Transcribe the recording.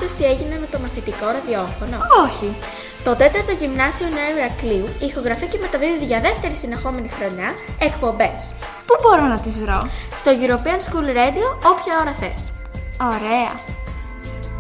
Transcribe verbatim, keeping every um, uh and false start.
Θυμάσαι τι έγινε με το μαθητικό ραδιόφωνο? Όχι. Το τέταρτο γυμνάσιο Νέου Ηρακλείου ηχογραφεί και μεταδίδει για δεύτερη συνεχόμενη χρονιά εκπομπές. Πού μπορώ να τις βρω? Στο European School Radio, όποια ώρα θες. Ωραία.